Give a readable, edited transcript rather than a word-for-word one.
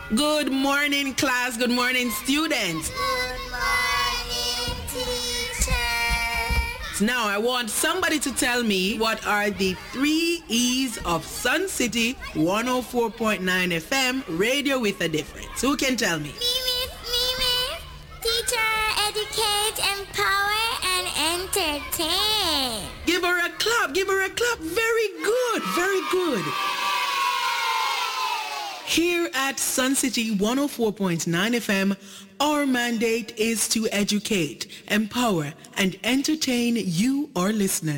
Good morning, class. Good morning, students. Good morning, teacher. Now, I want somebody to tell me what are the 3 E's of Sun City 104.9 FM, radio with a difference. Who can tell me? Me. Teacher, educate, empower, and entertain. Give her a clap. Give her a clap. Very good. Very good. Here at Sun City 104.9 FM, our mandate is to educate, empower, and entertain you, our listeners.